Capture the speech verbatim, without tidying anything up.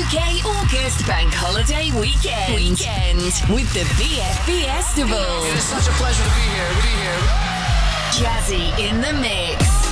U K August Bank Holiday Weekend. Weekend with the V F B Festival. It is such a pleasure to be here. To be here. Jazzy in the mix.